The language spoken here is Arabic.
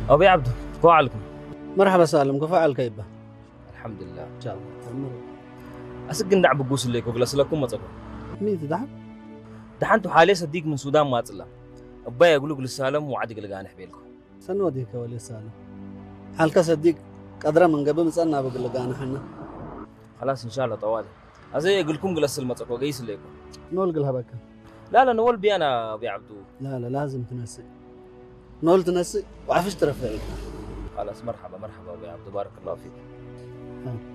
أبي عبدو كو عليكم. مرحبا سالم كفاعل كيبه الحمد لله. ان شاء الله. أسجن دعب بقوس الليك وجلس لكم ما تقول. مين تدعم؟ دحنتو حالي صديق من السودان ما أطلع. أباي يقولوا قل السالم وعدي قل جانح بيلكم. سنوديك ولي سالم. حالك صديق قدر من قبل مسألنا بقول لك أنا حنا. خلاص إن شاء الله طوالي. أزاي يقول لكم قل السلمة تقول قيس الليكم. نقول قلها بك. لا نقول بي أنا أبي عبدو. لا لازم تنسي. نقول تنسي وعفش ترفعي. خلاص مرحبا أبي عبدو بارك الله فيك.